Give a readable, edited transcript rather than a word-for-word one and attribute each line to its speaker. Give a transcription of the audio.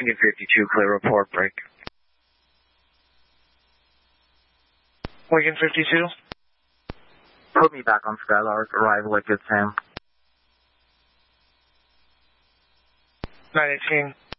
Speaker 1: Lincoln 52, clear report, break. Lincoln 52?
Speaker 2: Put me back on Skylark, arrival at Good Sam.
Speaker 1: 918.